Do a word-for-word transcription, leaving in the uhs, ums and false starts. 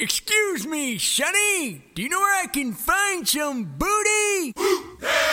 Excuse me, Sonny. Do you know where I can find some booty?